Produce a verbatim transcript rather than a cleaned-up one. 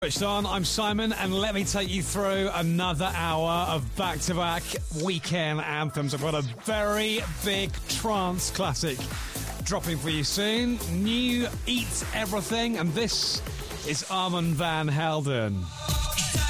Switched on, I'm Simon, and let me take you through another hour of back-to-back weekend anthems. I've got a very big trance classic dropping for you soon. New Eat Everything, and this is Armand van Helden.